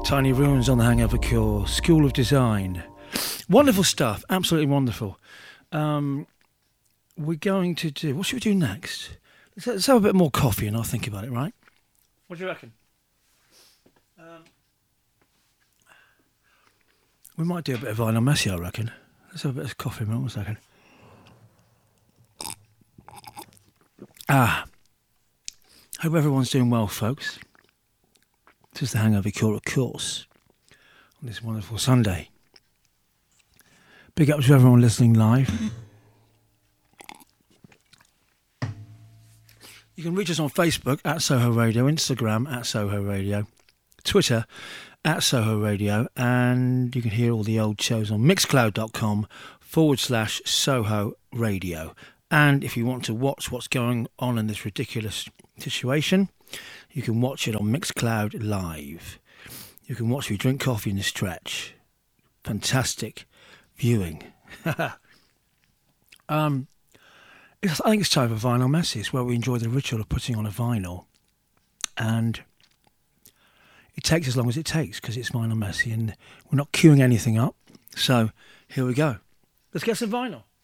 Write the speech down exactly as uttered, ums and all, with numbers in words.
Tiny Ruins on the Hangover Cure, School of Design. Wonderful stuff, absolutely wonderful. Um, we're going to do, what should we do next? Let's, let's have a bit more coffee and I'll think about it, right? What do you reckon? Um, we might do a bit of Vinyl Messi, I reckon. Let's have a bit of coffee, man, one second. Ah, hope everyone's doing well, folks. This is the Hangover Cure, of course, on this wonderful Sunday. Big up to everyone listening live. You can reach us on Facebook at Soho Radio, Instagram at Soho Radio, Twitter at Soho Radio, and you can hear all the old shows on mixcloud.com forward slash Soho Radio. And if you want to watch what's going on in this ridiculous situation, you can watch it on Mixcloud Live. You can watch me drink coffee in the stretch. Fantastic viewing. um, it's, I think it's time for Vinyl Messi. It's where we enjoy the ritual of putting on a vinyl. And it takes as long as it takes because it's Vinyl Messi and we're not queuing anything up. So here we go. Let's get some vinyl.